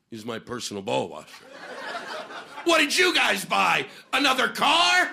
is my personal ball washer. What did you guys buy? Another car?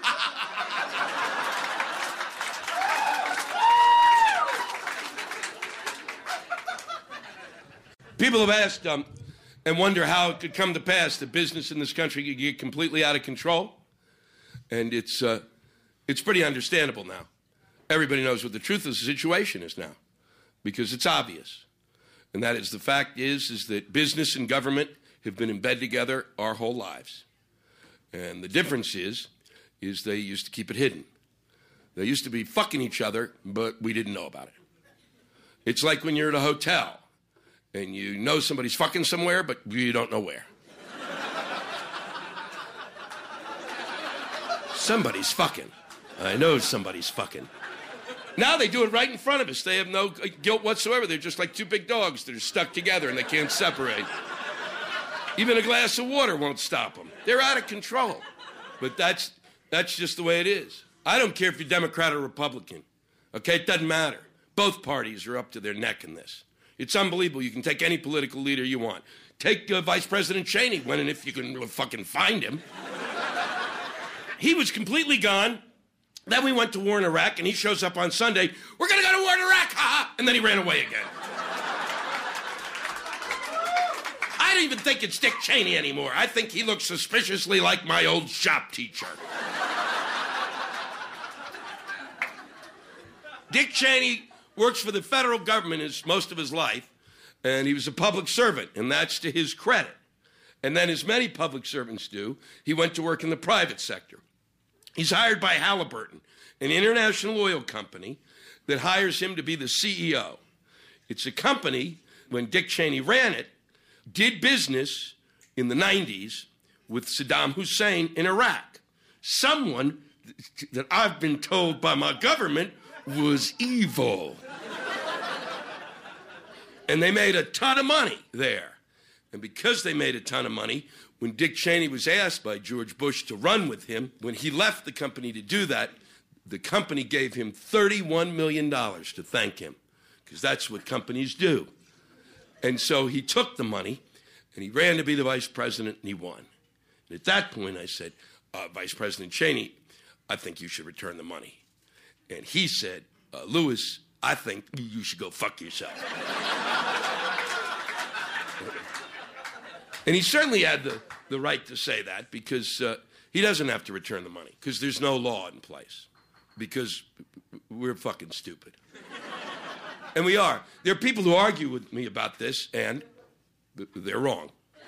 People have asked and wonder how it could come to pass that business in this country could get completely out of control. And it's pretty understandable now. Everybody knows what the truth of the situation is now, because it's obvious. And that is, the fact is that business and government have been in bed together our whole lives. And the difference is they used to keep it hidden. They used to be fucking each other, but we didn't know about it. It's like when you're at a hotel and you know somebody's fucking somewhere, but you don't know where. Somebody's fucking. I know somebody's fucking. Now they do it right in front of us. They have no guilt whatsoever. They're just like two big dogs that are stuck together and they can't separate. Even a glass of water won't stop them. They're out of control. But that's just the way it is. I don't care if you're Democrat or Republican. Okay, it doesn't matter. Both parties are up to their neck in this. It's unbelievable. You can take any political leader you want. Take Vice President Cheney, when and if you can fucking find him. He was completely gone. Then we went to war in Iraq, and he shows up on Sunday. We're going to go to war in Iraq, ha-ha! And then he ran away again. I don't even think it's Dick Cheney anymore. I think he looks suspiciously like my old shop teacher. Dick Cheney works for the federal government most of his life, and he was a public servant, and that's to his credit. And then, as many public servants do, he went to work in the private sector. He's hired by Halliburton, an international oil company that hires him to be the CEO. It's a company, when Dick Cheney ran it, did business in the 90s with Saddam Hussein in Iraq. Someone that I've been told by my government was evil. And they made a ton of money there. And because they made a ton of money, when Dick Cheney was asked by George Bush to run with him, when he left the company to do that, the company gave him $31 million to thank him, because that's what companies do. And so he took the money, and he ran to be the vice president, and he won. And at that point, I said, Vice President Cheney, I think you should return the money. And he said, Lewis, I think you should go fuck yourself. And he certainly had the right to say that, because he doesn't have to return the money, because there's no law in place, because we're fucking stupid. And we are. There are people who argue with me about this, and they're wrong.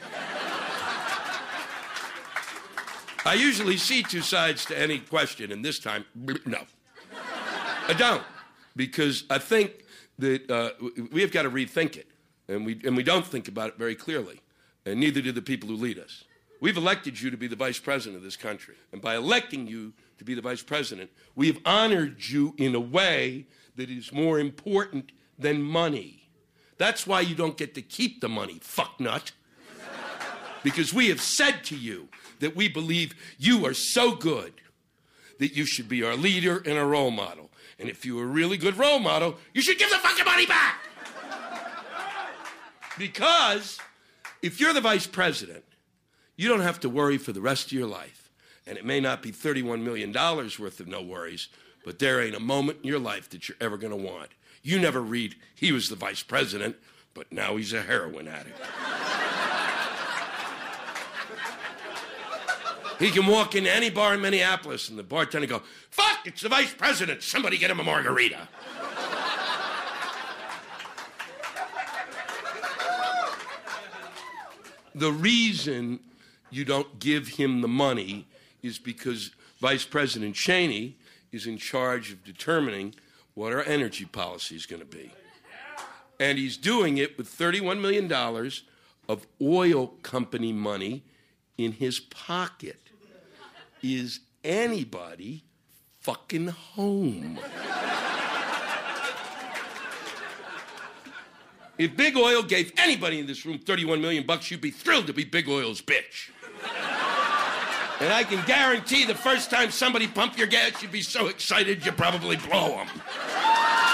I usually see two sides to any question, and this time, no. I don't, because I think that we have got to rethink it, and we don't think about it very clearly. And neither do the people who lead us. We've elected you to be the vice president of this country. And by electing you to be the vice president, we have honored you in a way that is more important than money. That's why you don't get to keep the money, fucknut. Because we have said to you that we believe you are so good that you should be our leader and our role model. And if you're a really good role model, you should give the fucking money back. Because if you're the vice president, you don't have to worry for the rest of your life. And it may not be $31 million worth of no worries, but there ain't a moment in your life that you're ever going to want. You never read, he was the vice president, but now he's a heroin addict. He can walk into any bar in Minneapolis and the bartender go, fuck, it's the vice president. Somebody get him a margarita. The reason you don't give him the money is because Vice President Cheney is in charge of determining what our energy policy is going to be. And he's doing it with $31 million of oil company money in his pocket. Is anybody fucking home? If Big Oil gave anybody in this room $31 million, you'd be thrilled to be Big Oil's bitch. And I can guarantee the first time somebody pumped your gas, you'd be so excited you'd probably blow them.